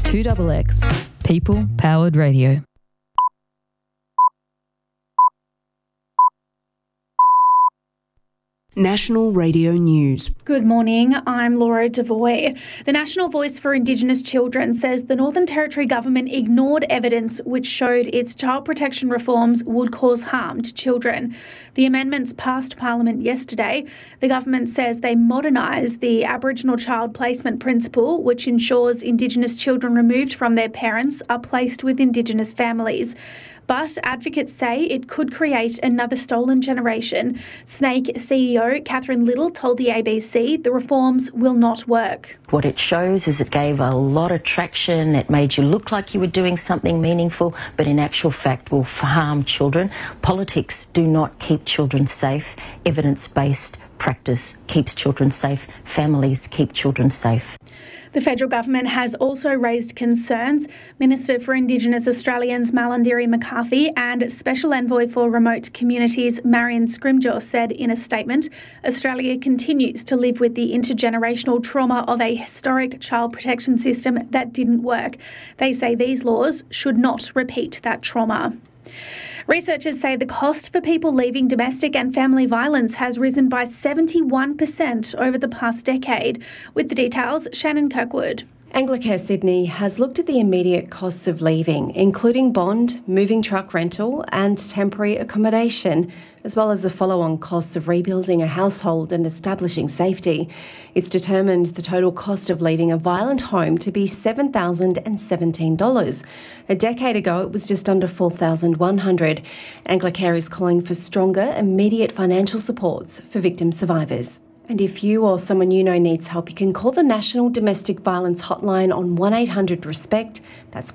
2XX, People Powered Radio. National Radio News. Good morning, I'm Laura Devoy. The National Voice for Indigenous Children says the Northern Territory government ignored evidence which showed its child protection reforms would cause harm to children. The amendments passed Parliament yesterday. The government says they modernise the Aboriginal child placement principle, which ensures Indigenous children removed from their parents are placed with Indigenous families. But advocates say it could create another stolen generation. Snake CEO Catherine Little told the ABC the reforms will not work. What it shows is it gave a lot of traction. It made you look like you were doing something meaningful, but in actual fact will harm children. Politics do not keep children safe. Evidence-based practice keeps children safe. Families keep children safe. The federal government has also raised concerns. Minister for Indigenous Australians Malarndirri McCarthy and Special Envoy for Remote Communities Marion Scrimgeour said in a statement, Australia continues to live with the intergenerational trauma of a historic child protection system that didn't work. They say these laws should not repeat that trauma. Researchers say the cost for people leaving domestic and family violence has risen by 71% over the past decade. With the details, Shannon Kirkwood. Anglicare Sydney has looked at the immediate costs of leaving, including bond, moving truck rental and temporary accommodation, as well as the follow-on costs of rebuilding a household and establishing safety. It's determined the total cost of leaving a violent home to be $7,017. A decade ago, it was just under $4,100. Anglicare is calling for stronger, immediate financial supports for victim survivors. And if you or someone you know needs help, you can call the National Domestic Violence Hotline on 1-800-RESPECT. That's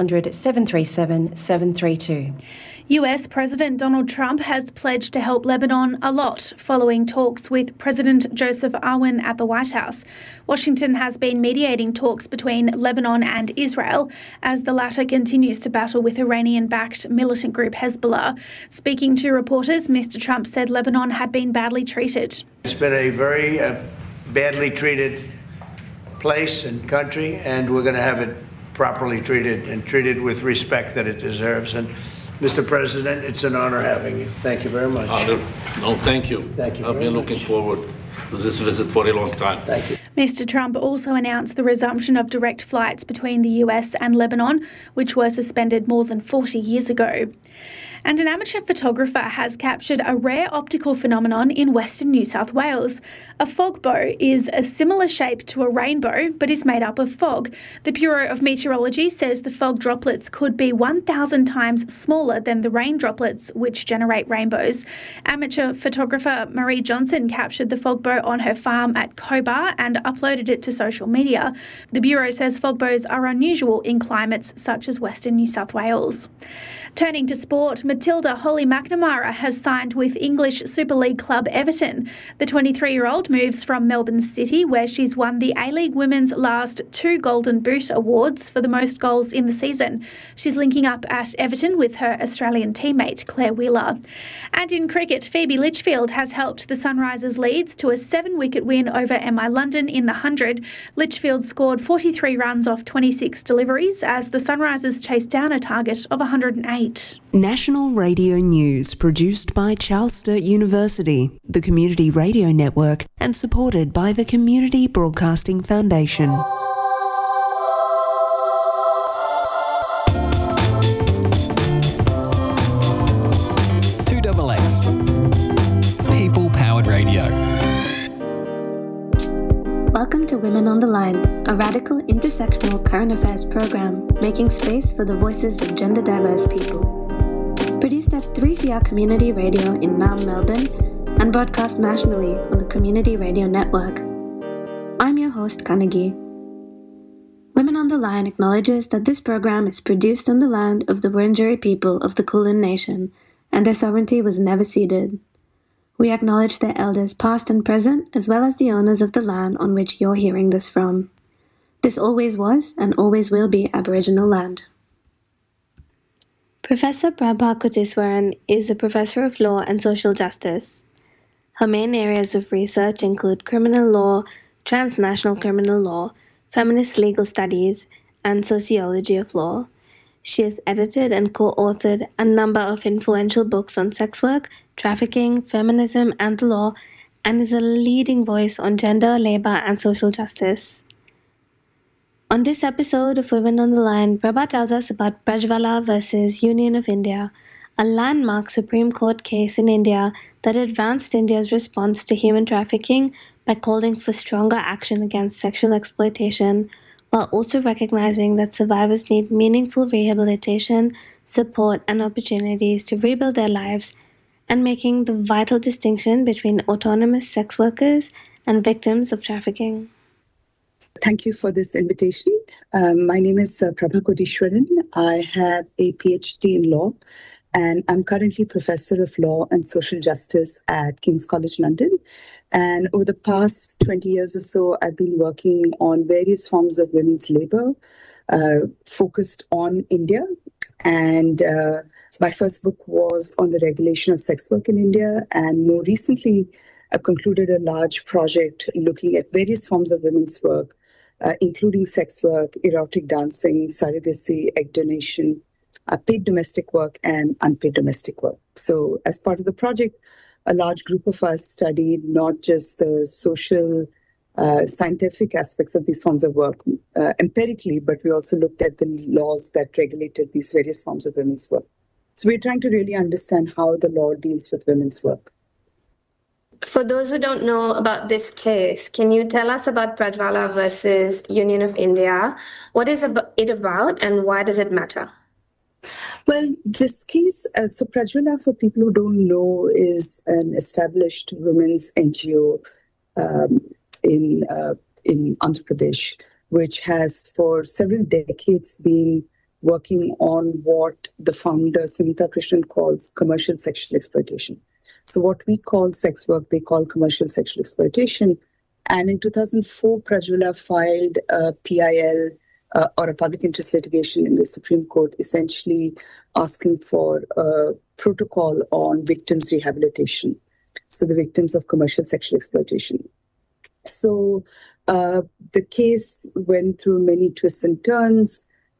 1-800-737-732. US President Donald Trump has pledged to help Lebanon a lot following talks with President Joseph Aoun at the White House. Washington has been mediating talks between Lebanon and Israel as the latter continues to battle with Iranian-backed militant group Hezbollah. Speaking to reporters, Mr. Trump said Lebanon had been badly treated. It's been a very badly treated place and country, and we're going to have it properly treated and treated with respect that it deserves. And Mr. President, it's an honor having you. Thank you very much. No, thank you. Thank you. I've been looking forward to this visit for a long time. Thank you. Mr. Trump also announced the resumption of direct flights between the US and Lebanon, which were suspended more than 40 years ago. And an amateur photographer has captured a rare optical phenomenon in Western New South Wales. A fog bow is a similar shape to a rainbow, but is made up of fog. The Bureau of Meteorology says the fog droplets could be 1,000 times smaller than the rain droplets, which generate rainbows. Amateur photographer Marie Johnson captured the fog bow on her farm at Cobar and uploaded it to social media. The Bureau says fog bows are unusual in climates such as Western New South Wales. Turning to sport, Matilda Holly McNamara has signed with English Super League club Everton. The 23-year-old moves from Melbourne City, where she's won the A-League Women's last 2 Golden Boot awards for the most goals in the season. She's linking up at Everton with her Australian teammate Claire Wheeler. And in cricket, Phoebe Litchfield has helped the Sunrisers Leeds to a 7-wicket win over MI London in the 100. Litchfield scored 43 runs off 26 deliveries as the Sunrisers chased down a target of 108. National Radio News, produced by Charles Sturt University, the Community Radio Network, and supported by the Community Broadcasting Foundation. People Powered Radio. Welcome to Women on the Line, a radical intersectional current affairs program making space for the voices of gender diverse people. Produced at 3CR Community Radio in Naarm, Melbourne, and broadcast nationally on the Community Radio Network. I'm your host, Kanagi. Women on the Line acknowledges that this program is produced on the land of the Wurundjeri people of the Kulin Nation, and their sovereignty was never ceded. We acknowledge their elders past and present, as well as the owners of the land on which you're hearing this from. This always was and always will be Aboriginal land. Professor Prabha Koteswaran is a professor of law and social justice. Her main areas of research include criminal law, transnational criminal law, feminist legal studies, and Sociology of Law. She has edited and co-authored a number of influential books on sex work, trafficking, feminism, and the law, and is a leading voice on gender, labor, and social justice. On this episode of Women on the Line, Prabha tells us about Prajwala versus Union of India, a landmark Supreme Court case in India that advanced India's response to human trafficking by calling for stronger action against sexual exploitation, while also recognizing that survivors need meaningful rehabilitation, support, and opportunities to rebuild their lives, and making the vital distinction between autonomous sex workers and victims of trafficking. Thank you for this invitation. My name is Prabha Kodishwaran. I have a PhD in law, and I'm currently Professor of Law and Social Justice at King's College London. And over the past 20 years or so, I've been working on various forms of women's labor, focused on India. And my first book was on the regulation of sex work in India. And more recently, I've concluded a large project looking at various forms of women's work, including sex work, erotic dancing, surrogacy, egg donation, paid domestic work, and unpaid domestic work. So as part of the project, a large group of us studied not just the social, scientific aspects of these forms of work empirically, but we also looked at the laws that regulated these various forms of women's work. So we're trying to really understand how the law deals with women's work. For those who don't know about this case, can you tell us about Prajwala versus Union of India? What is it about and why does it matter? Well, this case, so Prajwala, for people who don't know, is an established women's NGO in Andhra Pradesh, which has for several decades been working on what the founder, Sunita Krishnan, calls commercial sexual exploitation. So what we call sex work, they call commercial sexual exploitation. And in 2004, Prajwala filed a PIL or a public interest litigation in the Supreme Court, essentially asking for a protocol on victims' rehabilitation. So the victims of commercial sexual exploitation. So the case went through many twists and turns.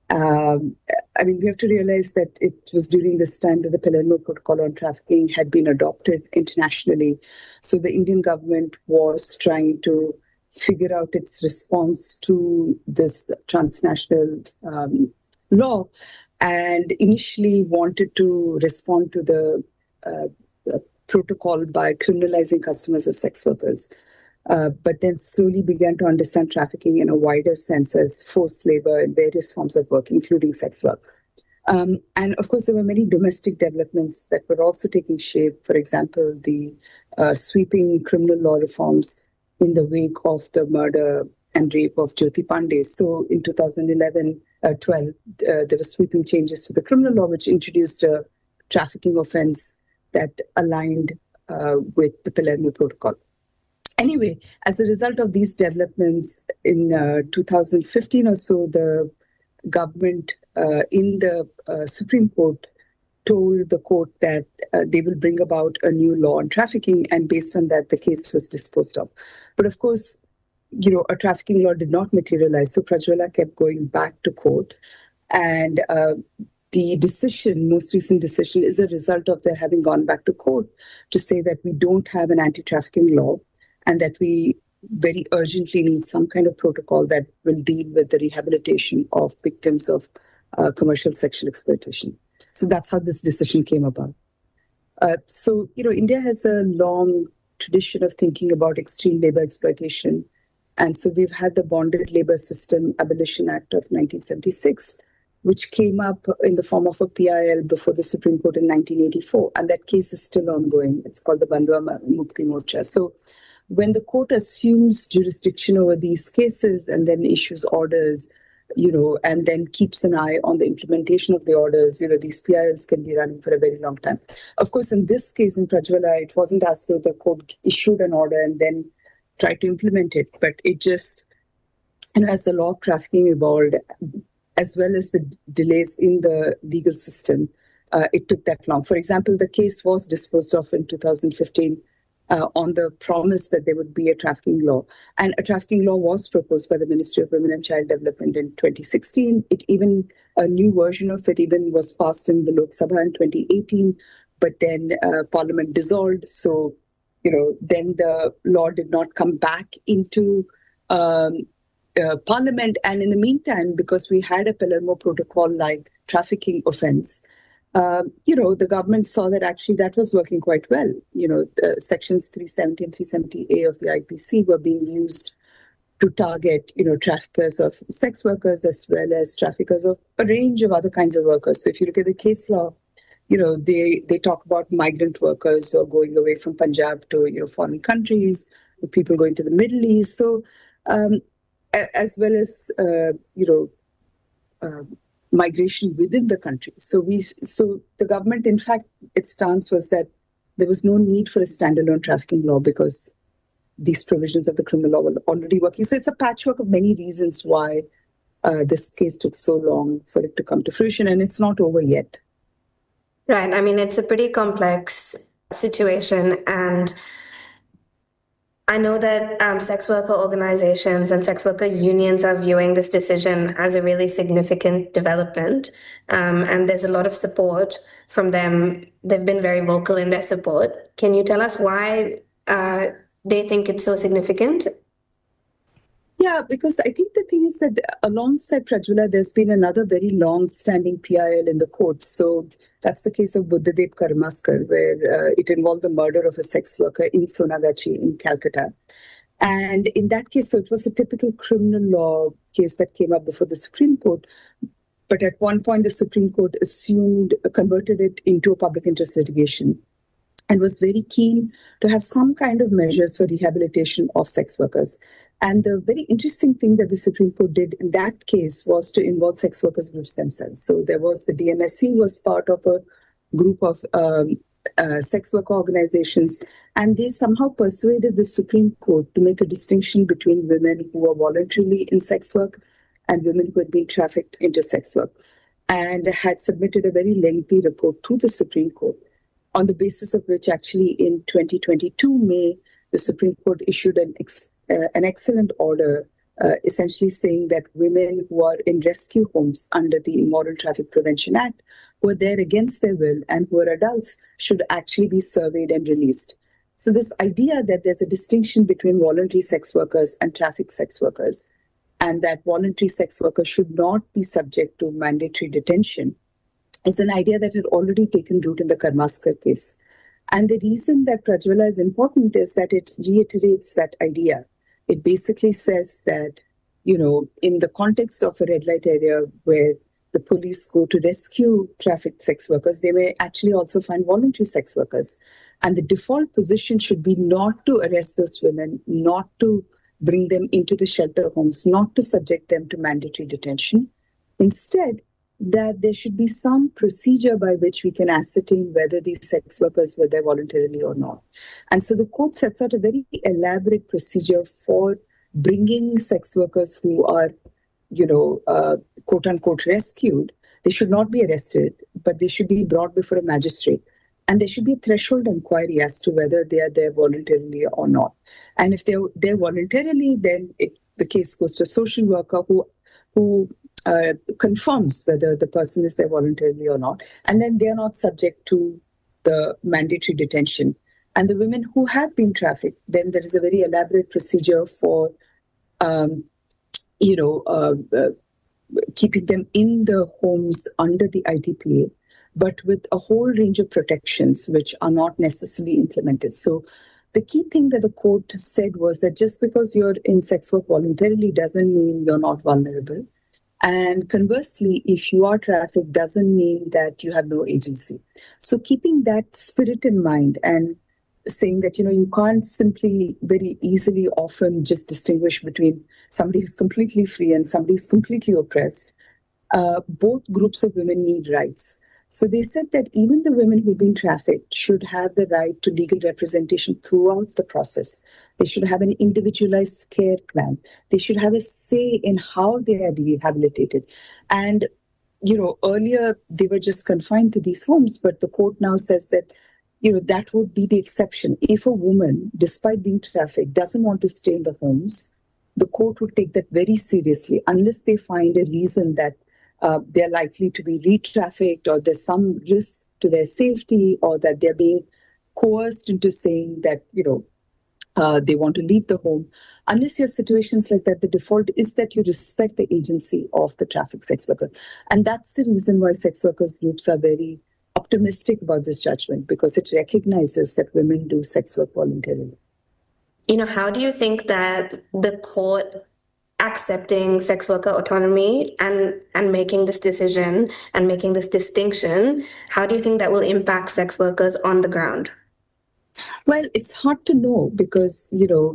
We have to realize that it was during this time that the Palermo Protocol on Trafficking had been adopted internationally. So the Indian government was trying to figure out its response to this transnational law, and initially wanted to respond to the protocol by criminalizing customers of sex workers. But then slowly began to understand trafficking in a wider sense as forced labor in various forms of work, including sex work. And of course, there were many domestic developments that were also taking shape. For example, the sweeping criminal law reforms in the wake of the murder and rape of Jyoti Pandey. So in 2011-12, there were sweeping changes to the criminal law, which introduced a trafficking offense that aligned with the Palermo Protocol. Anyway, as a result of these developments, in 2015 or so, the government in the Supreme Court told the court that they will bring about a new law on trafficking, and based on that, the case was disposed of. But of course, a trafficking law did not materialize, so Prajwala kept going back to court, and the decision, most recent decision, is a result of their having gone back to court to say that we don't have an anti-trafficking law, and that we very urgently need some kind of protocol that will deal with the rehabilitation of victims of commercial sexual exploitation. So that's how this decision came about. India has a long tradition of thinking about extreme labor exploitation. And so we've had the Bonded Labor System Abolition Act of 1976, which came up in the form of a PIL before the Supreme Court in 1984. And that case is still ongoing. It's called the Bandhua Mukti Morcha. So when the court assumes jurisdiction over these cases and then issues orders, and then keeps an eye on the implementation of the orders, these PILs can be running for a very long time. Of course, in this case, in Prajwala, it wasn't as though the court issued an order and then tried to implement it, but it just, as the law of trafficking evolved, as well as the delays in the legal system, it took that long. For example, the case was disposed of in 2015 on the promise that there would be a trafficking law. And a trafficking law was proposed by the Ministry of Women and Child Development in 2016. A new version of it even was passed in the Lok Sabha in 2018, but then Parliament dissolved. So, then the law did not come back into Parliament. And in the meantime, because we had a Palermo Protocol-like trafficking offense, the government saw that actually that was working quite well. Sections 370 and 370A of the IPC were being used to target, traffickers of sex workers as well as traffickers of a range of other kinds of workers. So if you look at the case law, they talk about migrant workers who are going away from Punjab to, foreign countries, people going to the Middle East. So, as well as, migration within the country. So the government, in fact, its stance was that there was no need for a standalone trafficking law because these provisions of the criminal law were already working. So it's a patchwork of many reasons why this case took so long for it to come to fruition, and it's not over yet. Right. I mean, it's a pretty complex situation, and I know that sex worker organizations and sex worker unions are viewing this decision as a really significant development, and there's a lot of support from them. They've been very vocal in their support. Can you tell us why they think it's so significant? Yeah, because I think the thing is that alongside Prajwala, there's been another very long-standing PIL in the courts. So that's the case of Buddhadev Karmaskar, where it involved the murder of a sex worker in Sonagachi in Calcutta. And in that case, so it was a typical criminal law case that came up before the Supreme Court. But at one point, the Supreme Court converted it into a public interest litigation and was very keen to have some kind of measures for rehabilitation of sex workers. And the very interesting thing that the Supreme Court did in that case was to involve sex workers groups themselves. So there was the DMSC was part of a group of sex worker organizations, and they somehow persuaded the Supreme Court to make a distinction between women who were voluntarily in sex work and women who had been trafficked into sex work, and had submitted a very lengthy report to the Supreme Court, on the basis of which actually in 2022 May, the Supreme Court issued an excellent order essentially saying that women who are in rescue homes under the Immoral Traffic Prevention Act, who are there against their will and who are adults, should actually be surveyed and released. So this idea that there's a distinction between voluntary sex workers and trafficked sex workers, and that voluntary sex workers should not be subject to mandatory detention, is an idea that had already taken root in the Karmaskar case. And the reason that Prajwala is important is that it reiterates that idea. It basically says that, in the context of a red light area where the police go to rescue trafficked sex workers, they may actually also find voluntary sex workers. And the default position should be not to arrest those women, not to bring them into the shelter homes, not to subject them to mandatory detention. Instead, that there should be some procedure by which we can ascertain whether these sex workers were there voluntarily or not. And so the court sets out a very elaborate procedure for bringing sex workers who are, quote unquote, rescued. They should not be arrested, but they should be brought before a magistrate. And there should be a threshold inquiry as to whether they are there voluntarily or not. And if they're there voluntarily, then the case goes to a social worker who confirms whether the person is there voluntarily or not. And then they are not subject to the mandatory detention. And the women who have been trafficked, then there is a very elaborate procedure for, keeping them in the homes under the ITPA, but with a whole range of protections which are not necessarily implemented. So the key thing that the court said was that just because you're in sex work voluntarily doesn't mean you're not vulnerable. And conversely, if you are trafficked, doesn't mean that you have no agency. So keeping that spirit in mind and saying that, you can't simply very easily often just distinguish between somebody who's completely free and somebody who's completely oppressed. Both groups of women need rights. So they said that even the women who've been trafficked should have the right to legal representation throughout the process. They should have an individualized care plan. They should have a say in how they are rehabilitated. And, earlier they were just confined to these homes, but the court now says that, that would be the exception. If a woman, despite being trafficked, doesn't want to stay in the homes, the court would take that very seriously unless they find a reason that they're likely to be re-trafficked or there's some risk to their safety or that they're being coerced into saying that, they want to leave the home. Unless you have situations like that, the default is that you respect the agency of the trafficked sex worker. And that's the reason why sex workers groups are very optimistic about this judgment, because it recognizes that women do sex work voluntarily. How do you think that the court accepting sex worker autonomy and making this decision and making this distinction, how do you think that will impact sex workers on the ground? Well, it's hard to know because,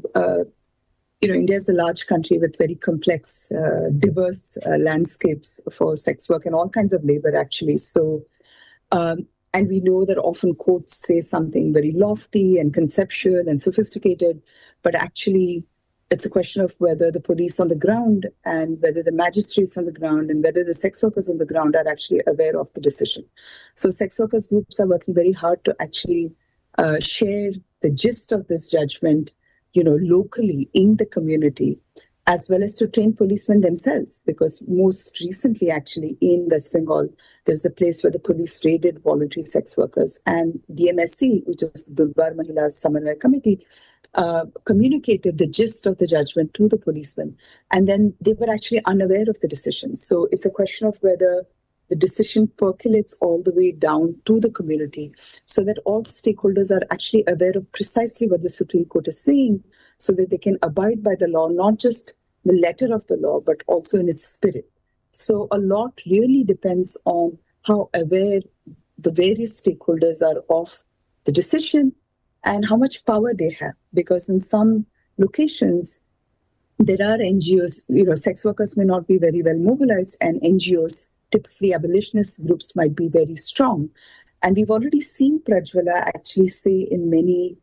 India is a large country with very complex, diverse landscapes for sex work and all kinds of labor, actually. So, and we know that often courts say something very lofty and conceptual and sophisticated, but actually it's a question of whether the police on the ground and whether the magistrates on the ground and whether the sex workers on the ground are actually aware of the decision. So sex workers groups are working very hard to actually share the gist of this judgment, locally in the community, as well as to train policemen themselves. Because most recently, actually, in West Bengal, there's a place where the police raided voluntary sex workers, and the DMSC, which is the Durbar Mahila Samanvay Committee, communicated the gist of the judgment to the policemen, and then they were actually unaware of the decision. So it's a question of whether the decision percolates all the way down to the community so that all the stakeholders are actually aware of precisely what the Supreme Court is saying so that they can abide by the law, not just the letter of the law, but also in its spirit. So a lot really depends on how aware the various stakeholders are of the decision and how much power they have. Because in some locations, there are NGOs, sex workers may not be very well mobilized, and NGOs, typically abolitionist groups, might be very strong. And we've already seen Prajwala actually say in many,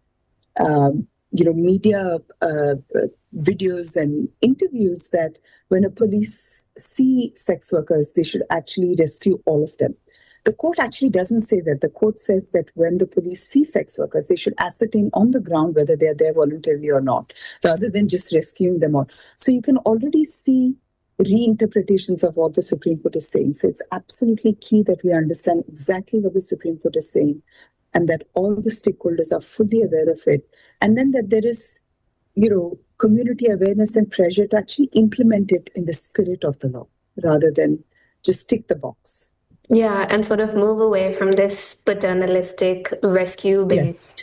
media videos and interviews that when a police see sex workers, they should actually rescue all of them. The court actually doesn't say that. The court says that when the police see sex workers, they should ascertain on the ground whether they're there voluntarily or not, rather than just rescuing them all. So you can already see reinterpretations of what the Supreme Court is saying. So it's absolutely key that we understand exactly what the Supreme Court is saying and that all the stakeholders are fully aware of it. And then that there is, community awareness and pressure to actually implement it in the spirit of the law, rather than just tick the box. Yeah, and sort of move away from this paternalistic, rescue-based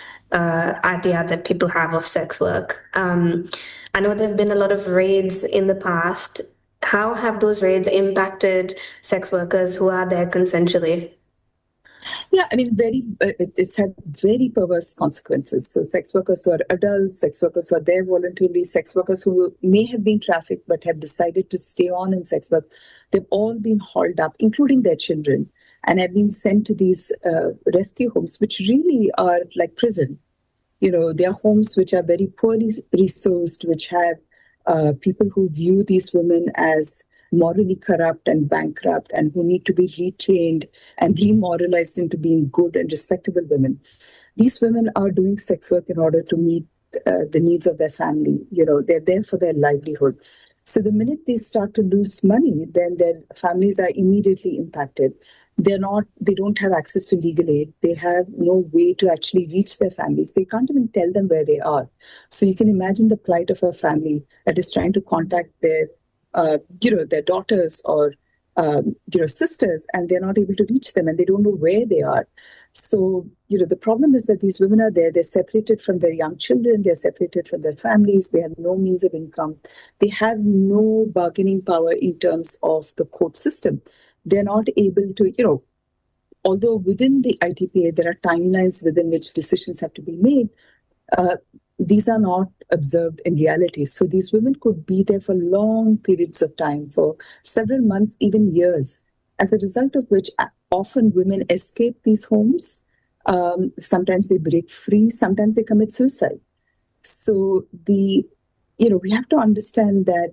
idea that people have of sex work. I know there have been a lot of raids in the past. How have those raids impacted sex workers who are there consensually? Yeah, I mean, it's had very perverse consequences. So sex workers who are adults, sex workers who are there voluntarily, sex workers who may have been trafficked but have decided to stay on in sex work, they've all been hauled up, including their children, and have been sent to these rescue homes, which really are like prison. They are homes which are very poorly resourced, which have people who view these women as morally corrupt and bankrupt and who need to be retrained and remoralized into being good and respectable women. These women are doing sex work in order to meet the needs of their family. They're there for their livelihood. So the minute they start to lose money, then their families are immediately impacted. They don't have access to legal aid. They have no way to actually reach their families. They can't even tell them where they are. So you can imagine the plight of a family that is trying to contact their daughters or, sisters, and they're not able to reach them and they don't know where they are. So, the problem is that these women are there. They're separated from their young children. They're separated from their families. They have no means of income. They have no bargaining power in terms of the court system. They're not able to, although within the ITPA, there are timelines within which decisions have to be made. These are not observed in reality. So these women could be there for long periods of time, for several months, even years, as a result of which often women escape these homes. Sometimes they break free, sometimes they commit suicide. So we have to understand that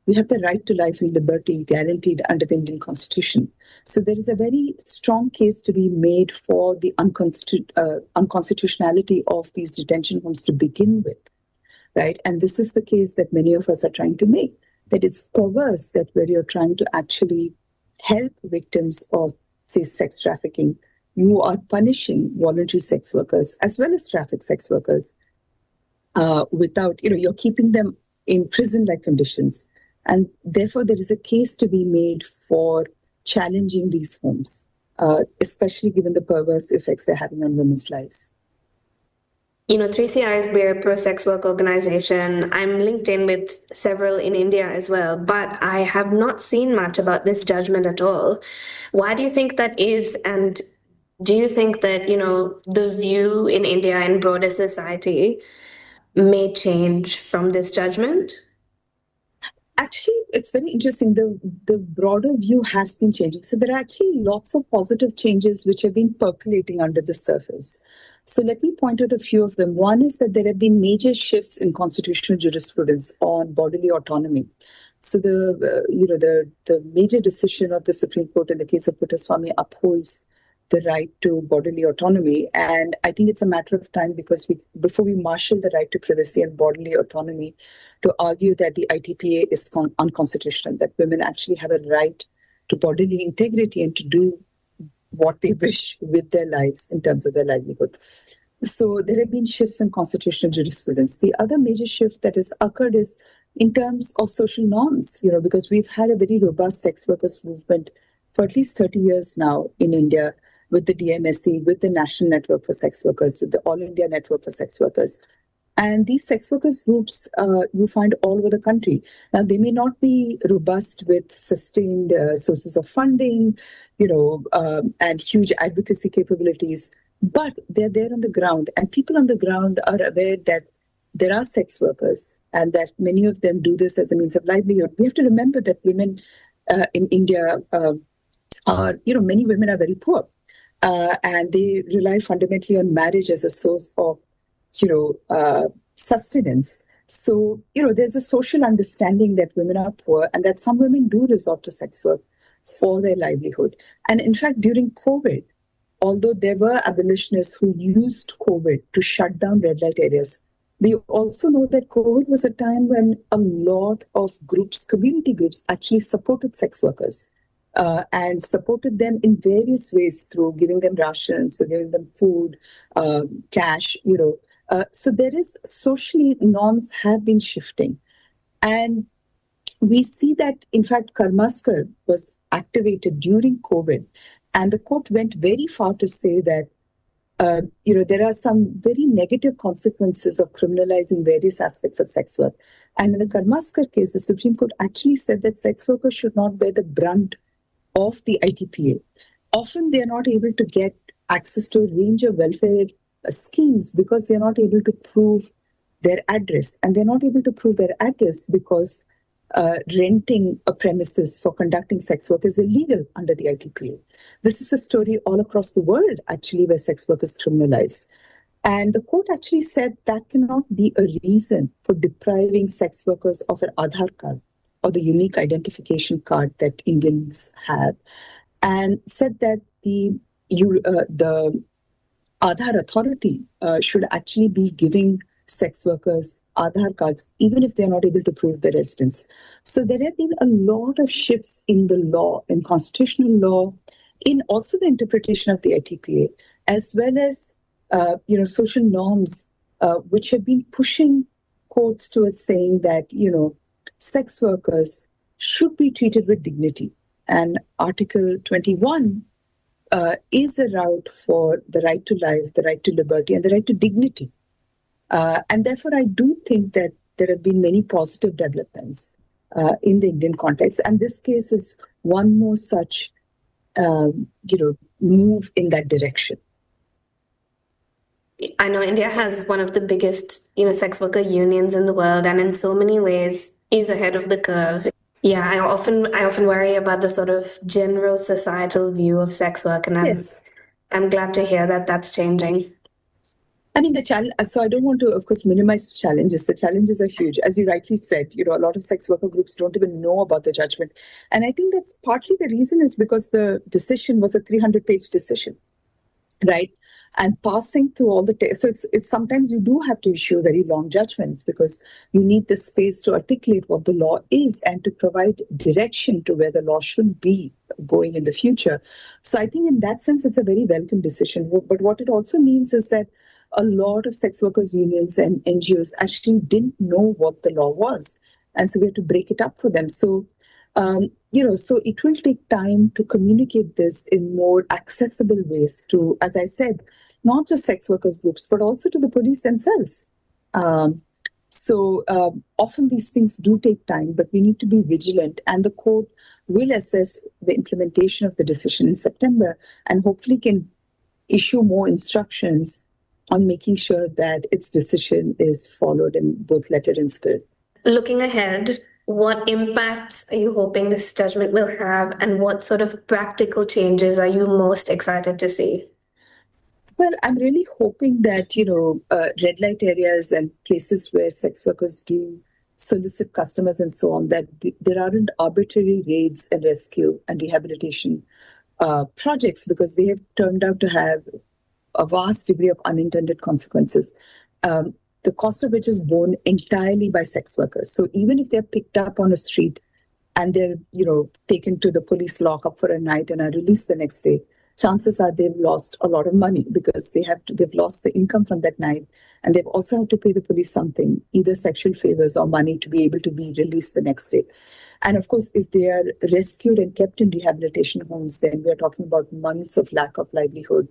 we have the right to life and liberty guaranteed under the Indian Constitution. So there is a very strong case to be made for the unconstitutionality of these detention homes to begin with, right? And this is the case that many of us are trying to make, that it's perverse that where you're trying to actually help victims of, say, sex trafficking, you are punishing voluntary sex workers as well as trafficked sex workers without, you're keeping them in prison-like conditions. And therefore, there is a case to be made for challenging these homes, especially given the perverse effects they're having on women's lives. 3CR, we're a pro-sex work organization. I'm linked in with several in India as well, but I have not seen much about this judgment at all. Why do you think that is? And do you think that, the view in India and broader society may change from this judgment? Actually, it's very interesting. The broader view has been changing. So there are actually lots of positive changes which have been percolating under the surface. So let me point out a few of them. One is that there have been major shifts in constitutional jurisprudence on bodily autonomy. So the major decision of the Supreme Court in the case of Puttaswamy upholds the right to bodily autonomy. And I think it's a matter of time because before we marshal the right to privacy and bodily autonomy to argue that the ITPA is unconstitutional, that women actually have a right to bodily integrity and to do what they wish with their lives in terms of their livelihood. So there have been shifts in constitutional jurisprudence. The other major shift that has occurred is in terms of social norms, because we've had a very robust sex workers movement for at least 30 years now in India, with the DMSC, with the National Network for Sex Workers, with the All India Network for Sex Workers. And these sex workers groups you find all over the country. Now, they may not be robust with sustained sources of funding, and huge advocacy capabilities, but they're there on the ground. And people on the ground are aware that there are sex workers and that many of them do this as a means of livelihood. We have to remember that women in India many women are very poor. And they rely fundamentally on marriage as a source of, sustenance. So, there's a social understanding that women are poor and that some women do resort to sex work for their livelihood. And in fact, during COVID, although there were abolitionists who used COVID to shut down red light areas, we also know that COVID was a time when a lot of groups, community groups, actually supported sex workers. And supported them in various ways through giving them rations, so giving them food, cash, So there is socially norms have been shifting. And we see that, in fact, Karmaskar was activated during COVID. And the court went very far to say that, there are some very negative consequences of criminalizing various aspects of sex work. And in the Karmaskar case, the Supreme Court actually said that sex workers should not bear the brunt of the ITPA. Often they are not able to get access to a range of welfare schemes because they are not able to prove their address. And they're not able to prove their address because renting a premises for conducting sex work is illegal under the ITPA. This is a story all across the world, actually, where sex work is criminalized. And the court actually said that cannot be a reason for depriving sex workers of an Aadhaar card, or the unique identification card that Indians have, and said that the Aadhaar authority should actually be giving sex workers Aadhaar cards, even if they're not able to prove their residence. So there have been a lot of shifts in the law, in constitutional law, in also the interpretation of the ITPA, as well as social norms, which have been pushing courts towards saying that, sex workers should be treated with dignity. And Article 21 is a route for the right to life, the right to liberty, and the right to dignity. And therefore, I do think that there have been many positive developments in the Indian context. And this case is one more such, move in that direction. I know India has one of the biggest, sex worker unions in the world, and in so many ways is ahead of the curve. Yeah, I often worry about the sort of general societal view of sex work, and I'm glad to hear that that's changing. I mean, the challenge, so I don't want to, of course, minimize challenges. The challenges are huge. As you rightly said, a lot of sex worker groups don't even know about the judgment. And I think that's partly the reason is because the decision was a 300-page decision, right? And passing through all the so it's sometimes you do have to issue very long judgments because you need the space to articulate what the law is and to provide direction to where the law should be going in the future. So I think in that sense, it's a very welcome decision. But what it also means is that a lot of sex workers unions and NGOs actually didn't know what the law was. And so we had to break it up for them. So, so it will take time to communicate this in more accessible ways to, as I said, not just sex workers groups, but also to the police themselves. So often these things do take time, but we need to be vigilant. And the court will assess the implementation of the decision in September and hopefully can issue more instructions on making sure that its decision is followed in both letter and spirit. Looking ahead, what impacts are you hoping this judgment will have, and what sort of practical changes are you most excited to see? Well, I'm really hoping that, red light areas and places where sex workers do solicit customers and so on, that there aren't arbitrary raids and rescue and rehabilitation projects, because they have turned out to have a vast degree of unintended consequences, the cost of which is borne entirely by sex workers. So even if they're picked up on a street and they're, taken to the police lockup for a night and are released the next day, chances are they've lost a lot of money because they've lost the income from that night, and they've also had to pay the police something, either sexual favors or money, to be able to be released the next day. And of course, if they are rescued and kept in rehabilitation homes, then we are talking about months of lack of livelihood.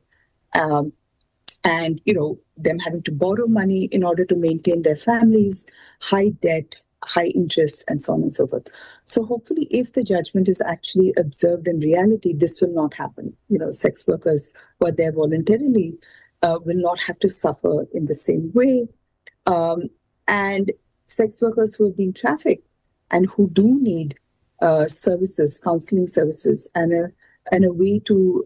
And, them having to borrow money in order to maintain their families, high debt, high interest, and so on and so forth. So hopefully, if the judgment is actually observed in reality, this will not happen. Sex workers who are there voluntarily will not have to suffer in the same way. And sex workers who have been trafficked and who do need services, counseling services, and a way to,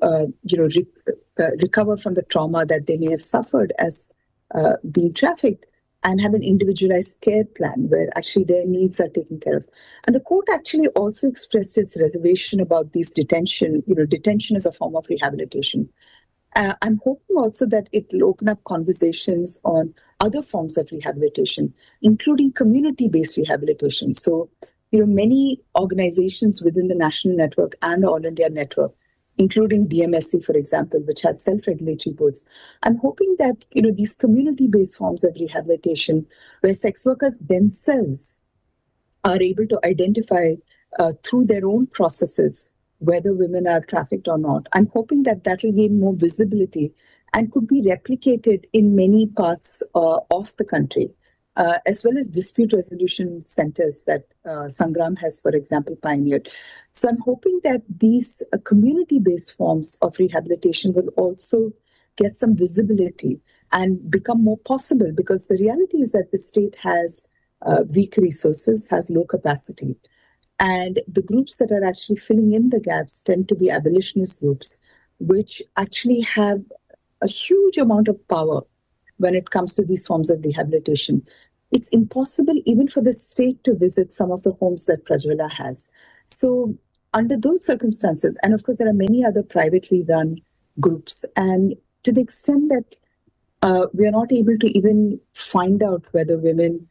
recover from the trauma that they may have suffered as being trafficked, and have an individualized care plan where actually their needs are taken care of. And the court actually also expressed its reservation about these detention. Detention is a form of rehabilitation. I'm hoping also that it will open up conversations on other forms of rehabilitation, including community-based rehabilitation. So, many organizations within the national network and the All India network, including DMSC, for example, which have self-regulatory boards. I'm hoping that, these community-based forms of rehabilitation, where sex workers themselves are able to identify through their own processes whether women are trafficked or not. I'm hoping that that will gain more visibility and could be replicated in many parts of the country, as well as dispute resolution centers that Sangram has, for example, pioneered. So I'm hoping that these community-based forms of rehabilitation will also get some visibility and become more possible, because the reality is that the state has weak resources, has low capacity. And the groups that are actually filling in the gaps tend to be abolitionist groups, which actually have a huge amount of power when it comes to these forms of rehabilitation. It's impossible even for the state to visit some of the homes that Prajwala has. So under those circumstances, and of course there are many other privately run groups, and to the extent that we are not able to even find out whether women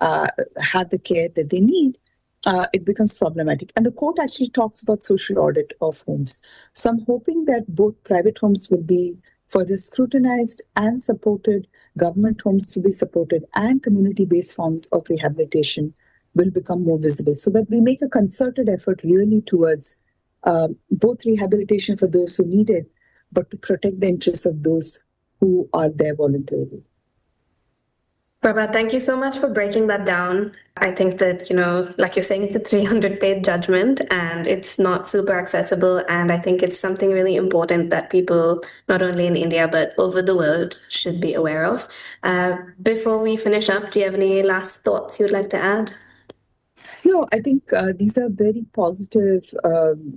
have the care that they need, it becomes problematic. And the court actually talks about social audit of homes. So I'm hoping that both private homes will be further scrutinized and supported, government homes will be supported, and community-based forms of rehabilitation will become more visible, so that we make a concerted effort really towards both rehabilitation for those who need it, but to protect the interests of those who are there voluntarily. Prabha, thank you so much for breaking that down. I think that, like you're saying, it's a 300-page judgment and it's not super accessible. And I think it's something really important that people, not only in India, but over the world, should be aware of. Before we finish up, do you have any last thoughts you'd like to add? No, I think these are very positive,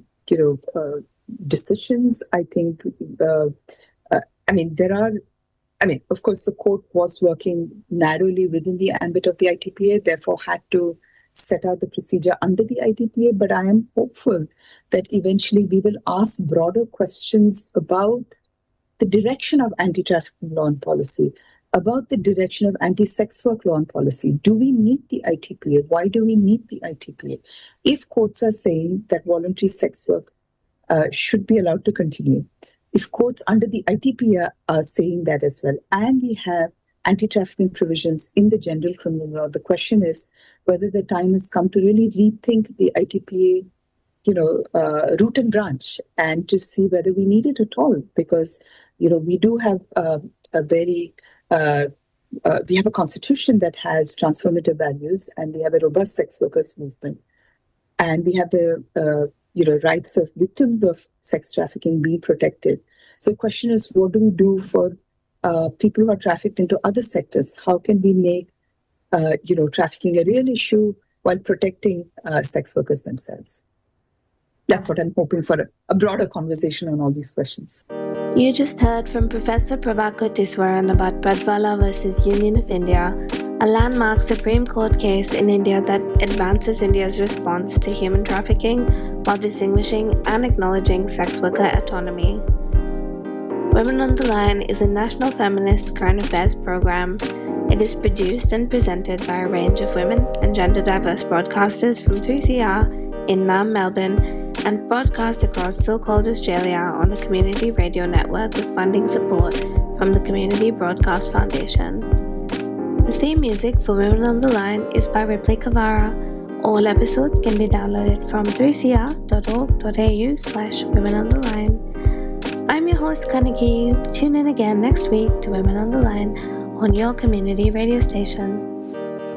decisions. I think, there are of course, the court was working narrowly within the ambit of the ITPA, therefore had to set out the procedure under the ITPA. But I am hopeful that eventually we will ask broader questions about the direction of anti-trafficking law and policy, about the direction of anti-sex work law and policy. Do we need the ITPA? Why do we need the ITPA? If courts are saying that voluntary sex work should be allowed to continue, if courts under the ITPA are saying that as well, and we have anti-trafficking provisions in the general criminal law, the question is whether the time has come to really rethink the ITPA, root and branch, and to see whether we need it at all. Because, we do have we have a constitution that has transformative values, and we have a robust sex workers movement, and we have the rights of victims of sex trafficking being protected. So the question is, what do we do for people who are trafficked into other sectors? How can we make trafficking a real issue while protecting sex workers themselves? That's what I'm hoping for, a broader conversation on all these questions. You just heard from Professor Prabhakar Tiswaran about Bradwala versus Union of India, a landmark Supreme Court case in India that advances India's response to human trafficking while distinguishing and acknowledging sex worker autonomy. Women on the Line is a national feminist current affairs program. It is produced and presented by a range of women and gender diverse broadcasters from 3CR in Naarm, Melbourne, and broadcast across so-called Australia on the Community Radio Network with funding support from the Community Broadcast Foundation. The theme music for Women on the Line is by Ripley Kavara. All episodes can be downloaded from 3cr.org.au/womenontheline. I'm your host Kaniki. Tune in again next week to Women on the Line on your community radio station.